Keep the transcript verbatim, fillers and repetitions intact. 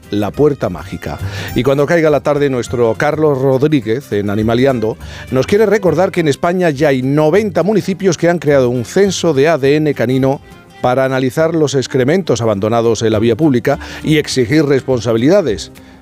la puerta mágica. Y cuando caiga la tarde, nuestro Carlos Rodríguez, en Animaliando, nos quiere recordar que en España ya hay noventa municipios que han creado un censo de A D N canino para analizar los excrementos abandonados en la vía pública y exigir responsabilidades.